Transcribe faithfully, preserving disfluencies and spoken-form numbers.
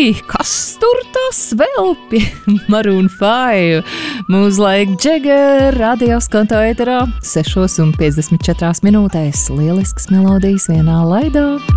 kas tur tas vēl pie Maroon five? Mūzlaik Jagger, radio skanto ēterā, sešos un piecdesmit četrās minūtēs. Lielisks melodijas vienā laidā.